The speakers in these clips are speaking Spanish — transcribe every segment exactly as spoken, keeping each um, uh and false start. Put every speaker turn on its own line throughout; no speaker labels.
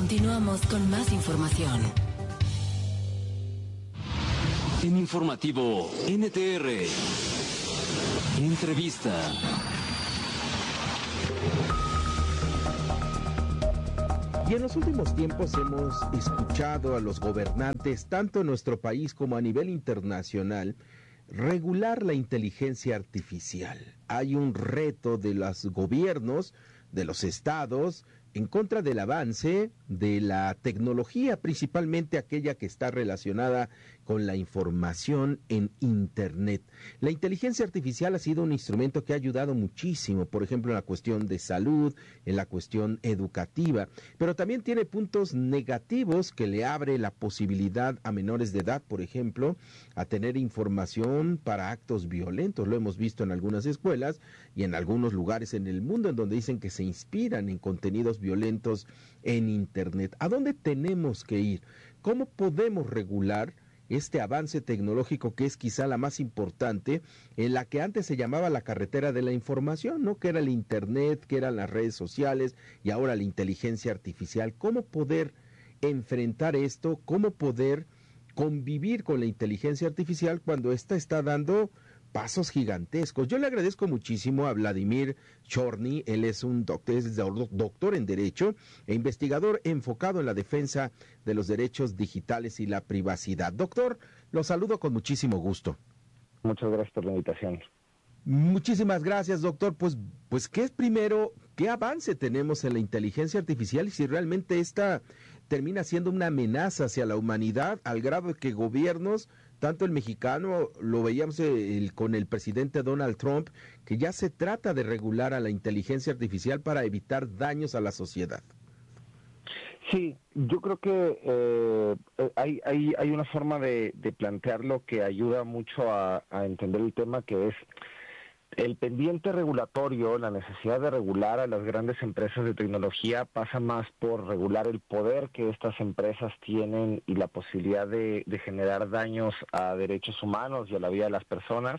Continuamos con más información.
En Informativo N T R, entrevista.
Y en los últimos tiempos hemos escuchado a los gobernantes, tanto en nuestro país como a nivel internacional, regular la inteligencia artificial. Hay un reto de los gobiernos, de los estados, en contra del avance de la tecnología, principalmente aquella que está relacionada con la información en Internet. La inteligencia artificial ha sido un instrumento que ha ayudado muchísimo, por ejemplo, en la cuestión de salud, en la cuestión educativa, pero también tiene puntos negativos que le abre la posibilidad a menores de edad, por ejemplo, a tener información para actos violentos. Lo hemos visto en algunas escuelas y en algunos lugares en el mundo en donde dicen que se inspiran en contenidos violentos en Internet. ¿A dónde tenemos que ir? ¿Cómo podemos regular este avance tecnológico que es quizá la más importante, en la que antes se llamaba la carretera de la información, ¿no? Que era el Internet, que eran las redes sociales y ahora la inteligencia artificial? ¿Cómo poder enfrentar esto? ¿Cómo poder convivir con la inteligencia artificial cuando ésta está dando pasos gigantescos? Yo le agradezco muchísimo a Vladimir Chorny. Él es un doctor, es doctor en Derecho e investigador enfocado en la defensa de los derechos digitales y la privacidad. Doctor, lo saludo con muchísimo gusto.
Muchas gracias por la invitación.
Muchísimas gracias, doctor. Pues, pues, ¿qué es primero? ¿Qué avance tenemos en la inteligencia artificial y si realmente esta termina siendo una amenaza hacia la humanidad al grado de que gobiernos, tanto el mexicano, lo veíamos el, con el presidente Donald Trump, que ya se trata de regular a la inteligencia artificial para evitar daños a la sociedad?
Sí, yo creo que eh, hay, hay, hay una forma de, de plantearlo que ayuda mucho a, a entender el tema, que es el pendiente regulatorio. La necesidad de regular a las grandes empresas de tecnología pasa más por regular el poder que estas empresas tienen y la posibilidad de, de generar daños a derechos humanos y a la vida de las personas,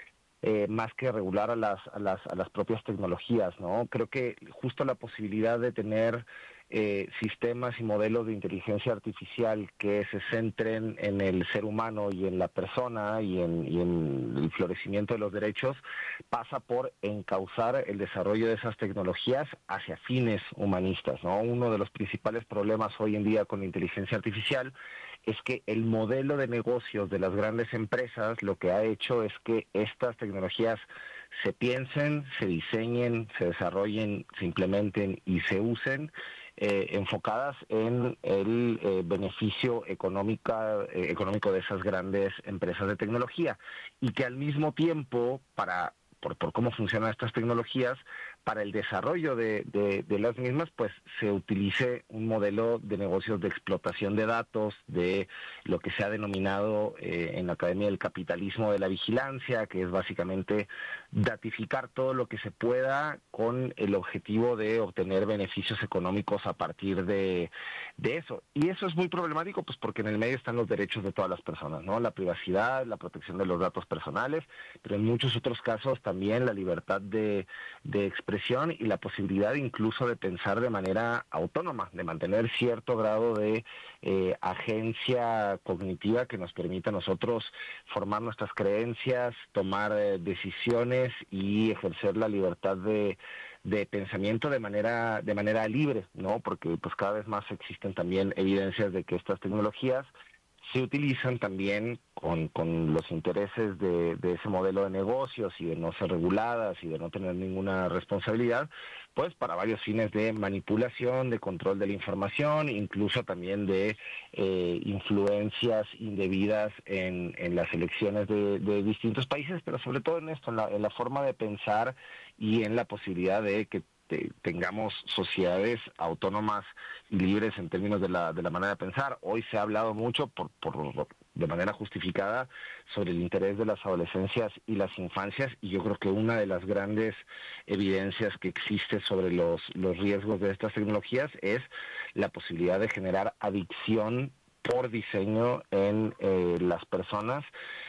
eh, más que regular a las, a las, a las propias tecnologías, ¿no? Creo que justo la posibilidad de tener eh, sistemas y modelos de inteligencia artificial que se centren en el ser humano y en la persona y en, y en el florecimiento de los derechos pasa por encauzar el desarrollo de esas tecnologías hacia fines humanistas, ¿no? Uno de los principales problemas hoy en día con la inteligencia artificial es que el modelo de negocios de las grandes empresas lo que ha hecho es que estas tecnologías se piensen, se diseñen, se desarrollen, se implementen y se usen eh, enfocadas en el eh, beneficio económica, eh, económico de esas grandes empresas de tecnología, y que al mismo tiempo, para por, por cómo funcionan estas tecnologías, para el desarrollo de, de, de las mismas, pues se utilice un modelo de negocios de explotación de datos, de lo que se ha denominado eh, en la Academia del Capitalismo de la Vigilancia, que es básicamente datificar todo lo que se pueda con el objetivo de obtener beneficios económicos a partir de, de eso. Y eso es muy problemático, pues porque en el medio están los derechos de todas las personas, ¿no? La privacidad, la protección de los datos personales, pero en muchos otros casos también la libertad de, de expresión y la posibilidad incluso de pensar de manera autónoma, de mantener cierto grado de eh, agencia cognitiva que nos permita a nosotros formar nuestras creencias, tomar eh, decisiones y ejercer la libertad de, de pensamiento de manera de manera libre, ¿no? Porque pues cada vez más existen también evidencias de que estas tecnologías se utilizan también con, con los intereses de, de ese modelo de negocios y de no ser reguladas y de no tener ninguna responsabilidad, pues para varios fines de manipulación, de control de la información, incluso también de eh, influencias indebidas en, en las elecciones de, de distintos países, pero sobre todo en esto, en la, en la forma de pensar y en la posibilidad de que De, tengamos sociedades autónomas y libres en términos de la de la manera de pensar. Hoy se ha hablado mucho, por, por de manera justificada, sobre el interés de las adolescencias y las infancias, y yo creo que una de las grandes evidencias que existe sobre los, los riesgos de estas tecnologías es la posibilidad de generar adicción por diseño en eh, las personas,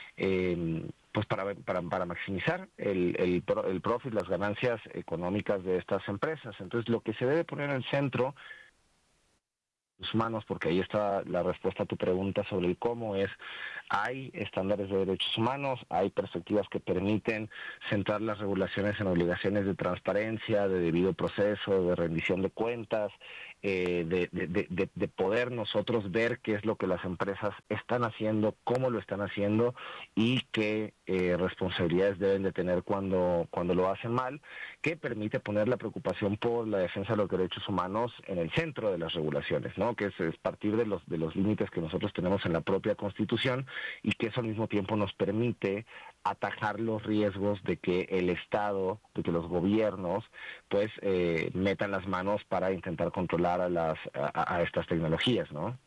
eh, pues para, para, para maximizar el, el, el profit, las ganancias económicas de estas empresas. Entonces, lo que se debe poner en el centro humanos, porque ahí está la respuesta a tu pregunta sobre el cómo, es hay estándares de derechos humanos, hay perspectivas que permiten centrar las regulaciones en obligaciones de transparencia, de debido proceso, de rendición de cuentas, eh, de, de, de, de poder nosotros ver qué es lo que las empresas están haciendo, cómo lo están haciendo y qué eh, responsabilidades deben de tener cuando, cuando lo hacen mal, que permite poner la preocupación por la defensa de los derechos humanos en el centro de las regulaciones, ¿no? Que es, es partir de los, de los límites que nosotros tenemos en la propia Constitución, y que eso al mismo tiempo nos permite atajar los riesgos de que el Estado, de que los gobiernos, pues eh, metan las manos para intentar controlar a las a, a estas tecnologías, ¿no?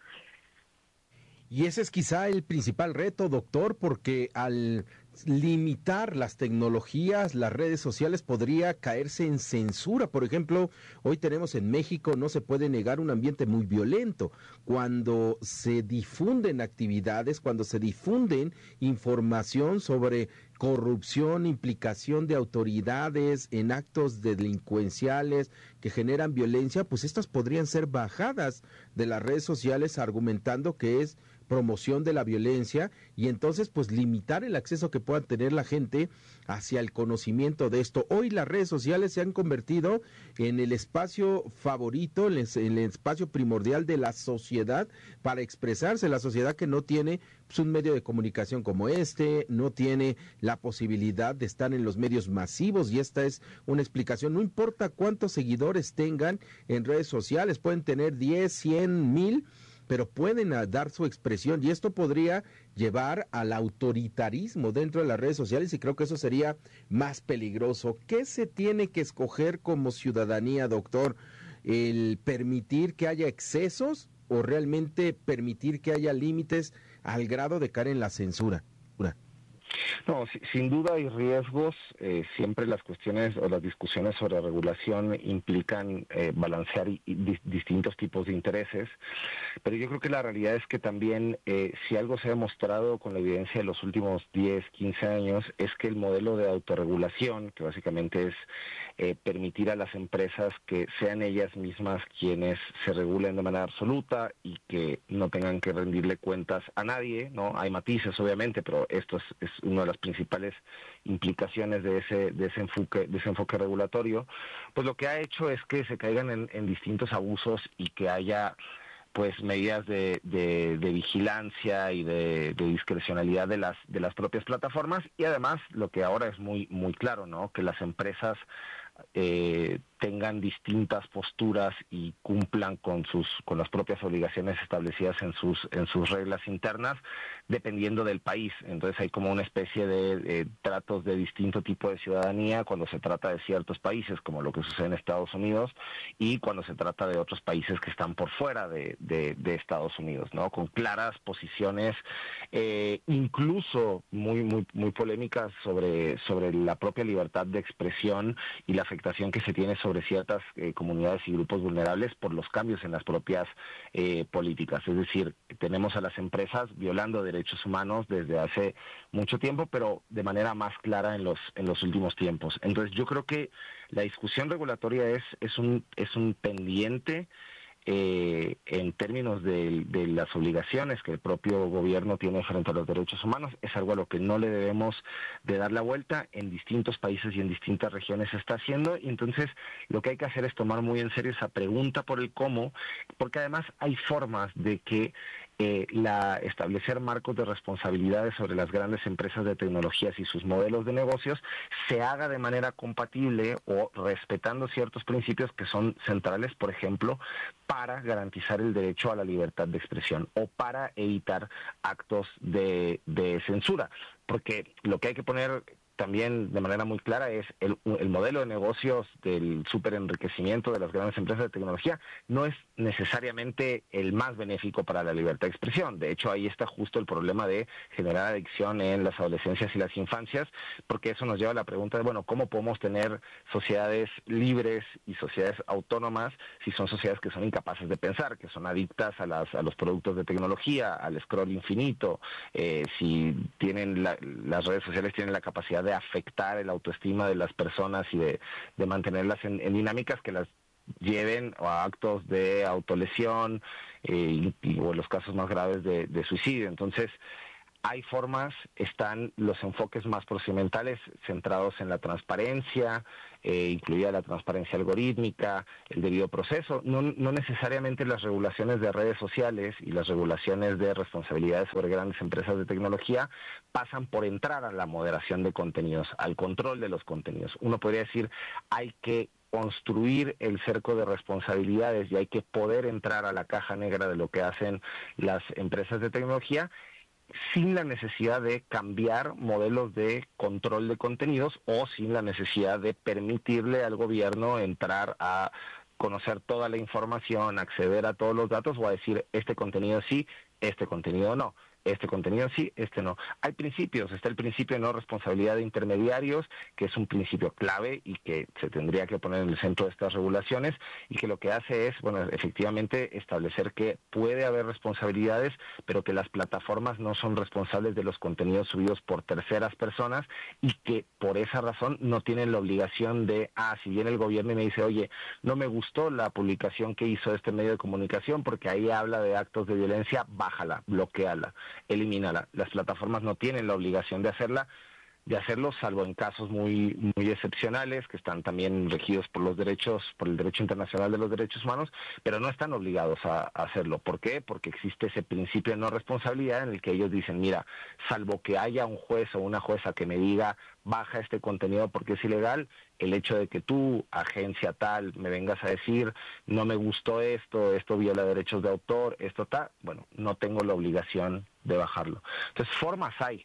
Y ese es quizá el principal reto, doctor, porque al limitar las tecnologías, las redes sociales, podría caerse en censura. Por ejemplo, hoy tenemos en México, no se puede negar, un ambiente muy violento. Cuando se difunden actividades, cuando se difunden información sobre corrupción, implicación de autoridades en actos delincuenciales que generan violencia, pues estas podrían ser bajadas de las redes sociales argumentando que es promoción de la violencia, y entonces pues limitar el acceso que pueda tener la gente hacia el conocimiento de esto. Hoy las redes sociales se han convertido en el espacio favorito, en el espacio primordial de la sociedad para expresarse, la sociedad que no tiene pues, un medio de comunicación como este, no tiene la posibilidad de estar en los medios masivos, y esta es una explicación. No importa cuántos seguidores tengan en redes sociales, pueden tener diez, cien, mil, pero pueden dar su expresión, y esto podría llevar al autoritarismo dentro de las redes sociales, y creo que eso sería más peligroso. ¿Qué se tiene que escoger como ciudadanía, doctor? ¿El permitir que haya excesos o realmente permitir que haya límites al grado de caer en la censura?
No, si, sin duda hay riesgos. Eh, siempre las cuestiones o las discusiones sobre regulación implican eh, balancear y, y di, distintos tipos de intereses, pero yo creo que la realidad es que también eh, si algo se ha demostrado con la evidencia de los últimos diez, quince años, es que el modelo de autorregulación, que básicamente es eh, permitir a las empresas que sean ellas mismas quienes se regulen de manera absoluta y que no tengan que rendirle cuentas a nadie, ¿no? Hay matices obviamente, pero esto es, es una de las principales implicaciones de ese de ese enfoque de ese enfoque regulatorio, pues lo que ha hecho es que se caigan en, en distintos abusos y que haya pues medidas de, de, de vigilancia y de, de discrecionalidad de las de las propias plataformas, y además lo que ahora es muy muy claro, ¿no? Que las empresas eh, tengan distintas posturas y cumplan con sus con las propias obligaciones establecidas en sus en sus reglas internas, dependiendo del país. Entonces hay como una especie de eh, tratos de distinto tipo de ciudadanía cuando se trata de ciertos países, como lo que sucede en Estados Unidos, y cuando se trata de otros países que están por fuera de, de, de Estados Unidos, ¿no? Con claras posiciones, eh, incluso muy muy muy polémicas sobre sobre la propia libertad de expresión y la afectación que se tiene sobre sobre ciertas eh, comunidades y grupos vulnerables por los cambios en las propias eh, políticas. Es decir, tenemos a las empresas violando derechos humanos desde hace mucho tiempo, pero de manera más clara en los en los últimos tiempos. Entonces, yo creo que la discusión regulatoria es es un es un pendiente Eh, en términos de, de las obligaciones que el propio gobierno tiene frente a los derechos humanos. Es algo a lo que no le debemos de dar la vuelta. En distintos países y en distintas regiones se está haciendo, y entonces lo que hay que hacer es tomar muy en serio esa pregunta por el cómo, porque además hay formas de que eh, la establecer marcos de responsabilidades sobre las grandes empresas de tecnologías y sus modelos de negocios se haga de manera compatible o respetando ciertos principios que son centrales, por ejemplo, para garantizar el derecho a la libertad de expresión o para evitar actos de, de censura. Porque lo que hay que poner también de manera muy clara es el, el modelo de negocios del superenriquecimiento de las grandes empresas de tecnología no es necesariamente el más benéfico para la libertad de expresión. De hecho, ahí está justo el problema de generar adicción en las adolescencias y las infancias, porque eso nos lleva a la pregunta de, bueno, ¿cómo podemos tener sociedades libres y sociedades autónomas si son sociedades que son incapaces de pensar, que son adictas a, las, a los productos de tecnología, al scroll infinito, eh, si tienen la, las redes sociales tienen la capacidad de afectar el autoestima de las personas y de, de mantenerlas en, en dinámicas que las lleven a actos de autolesión eh, y, y, o en los casos más graves de, de suicidio. Entonces, hay formas, están los enfoques más procedimentales centrados en la transparencia, eh, incluida la transparencia algorítmica, el debido proceso, no, no necesariamente las regulaciones de redes sociales y las regulaciones de responsabilidades sobre grandes empresas de tecnología pasan por entrar a la moderación de contenidos, al control de los contenidos. Uno podría decir, hay que construir el cerco de responsabilidades y hay que poder entrar a la caja negra de lo que hacen las empresas de tecnología sin la necesidad de cambiar modelos de control de contenidos o sin la necesidad de permitirle al gobierno entrar a conocer toda la información, acceder a todos los datos o a decir este contenido sí, este contenido no. Este contenido sí, este no. Hay principios, está el principio de no responsabilidad de intermediarios, que es un principio clave y que se tendría que poner en el centro de estas regulaciones y que lo que hace es, bueno, efectivamente establecer que puede haber responsabilidades, pero que las plataformas no son responsables de los contenidos subidos por terceras personas y que por esa razón no tienen la obligación de, ah, si viene el gobierno y me dice, oye, no me gustó la publicación que hizo este medio de comunicación porque ahí habla de actos de violencia, bájala, bloqueala, elimínala. Las plataformas no tienen la obligación de hacerla, de hacerlo, salvo en casos muy muy excepcionales que están también regidos por los derechos, por el derecho internacional de los derechos humanos, pero no están obligados a, a hacerlo. ¿Por qué? Porque existe ese principio de no responsabilidad en el que ellos dicen, mira, salvo que haya un juez o una jueza que me diga baja este contenido porque es ilegal, el hecho de que tú, agencia tal, me vengas a decir no me gustó esto, esto viola derechos de autor, esto tal, bueno, no tengo la obligación de bajarlo. Entonces, formas hay.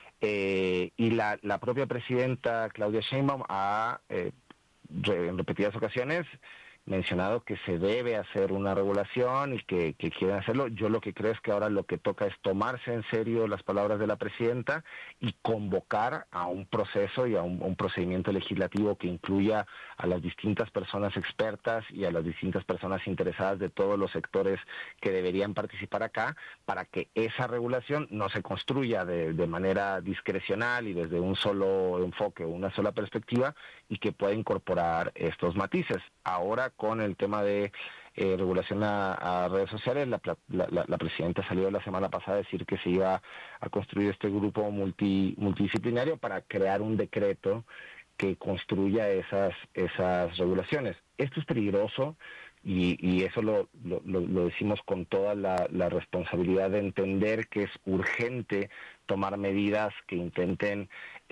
Eh, y la, la propia presidenta Claudia Sheinbaum ha, eh, re, en repetidas ocasiones, mencionado que se debe hacer una regulación y que, que quieren hacerlo. Yo lo que creo es que ahora lo que toca es tomarse en serio las palabras de la presidenta y convocar a un proceso y a un, un procedimiento legislativo que incluya a las distintas personas expertas y a las distintas personas interesadas de todos los sectores que deberían participar acá para que esa regulación no se construya de, de manera discrecional y desde un solo enfoque o una sola perspectiva y que pueda incorporar estos matices. Ahora con el tema de eh, regulación a, a redes sociales, la, la, la, la presidenta salió la semana pasada a decir que se iba a construir este grupo multi, multidisciplinario para crear un decreto que construya esas, esas regulaciones. Esto es peligroso y, y eso lo, lo, lo decimos con toda la, la responsabilidad de entender que es urgente tomar medidas que intenten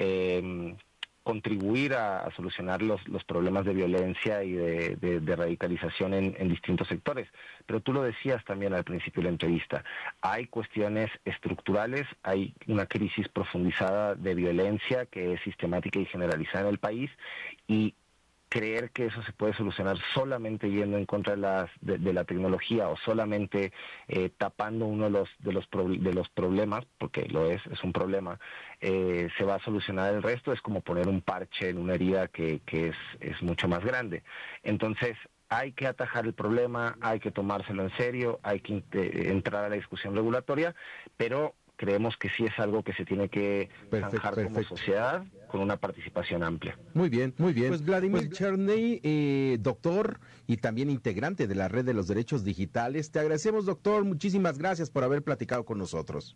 eh, contribuir a, a solucionar los, los problemas de violencia y de, de, de radicalización en, en distintos sectores. Pero tú lo decías también al principio de la entrevista, hay cuestiones estructurales, hay una crisis profundizada de violencia que es sistemática y generalizada en el país y creer que eso se puede solucionar solamente yendo en contra de, las, de, de la tecnología o solamente eh, tapando uno de los de los pro, de los problemas, porque lo es, es un problema, eh, se va a solucionar el resto, es como poner un parche en una herida que, que es, es mucho más grande. Entonces, hay que atajar el problema, hay que tomárselo en serio, hay que eh, entrar a la discusión regulatoria, pero creemos que sí es algo que se tiene que
perfecto,
zanjar
perfecto.
como sociedad con una participación amplia.
Muy bien, muy bien. Pues Vladimir pues, Cherney, eh, doctor y también integrante de la Red de los Derechos Digitales, te agradecemos, doctor, muchísimas gracias por haber platicado con nosotros.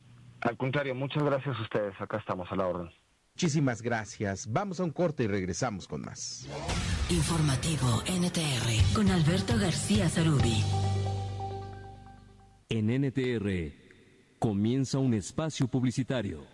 Al contrario, muchas gracias a ustedes, acá estamos a la orden.
Muchísimas gracias. Vamos a un corte y regresamos con más.
Informativo N T R con Alberto García Zarubi.
En N T R comienza un espacio publicitario.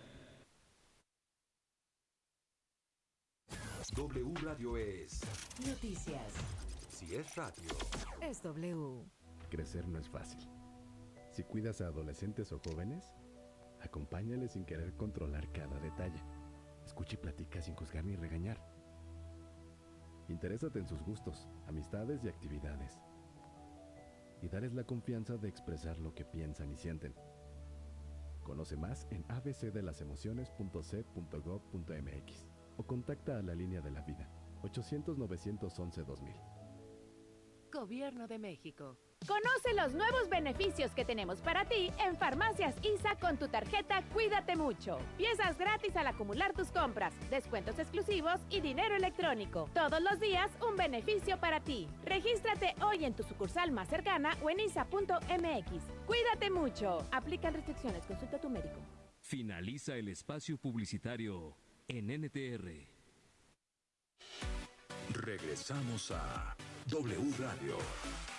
W Radio es
Noticias.
Si es radio,
Es W.
Crecer no es fácil. Si cuidas a adolescentes o jóvenes, acompáñales sin querer controlar cada detalle. Escucha y platica sin juzgar ni regañar. Interésate en sus gustos, amistades y actividades. Y dales la confianza de expresar lo que piensan y sienten. Conoce más en a b c de las emociones punto c punto gov punto m x o contacta a la línea de la vida ochocientos, novecientos once, dos mil.
Gobierno de México.
Conoce los nuevos beneficios que tenemos para ti en Farmacias I S A con tu tarjeta Cuídate Mucho. Piezas gratis al acumular tus compras, descuentos exclusivos y dinero electrónico. Todos los días un beneficio para ti. Regístrate hoy en tu sucursal más cercana o en isa punto m x. Cuídate mucho. Aplican restricciones. Consulta a tu médico.
Finaliza el espacio publicitario en N T R.
Regresamos a W Radio.